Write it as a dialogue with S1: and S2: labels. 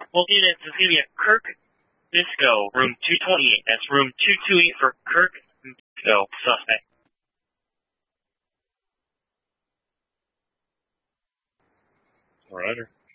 S1: Well, it's going to be a Kirk Bisco, room 228. That's room 228 for Kirk Bisco, suspect.
S2: Roger.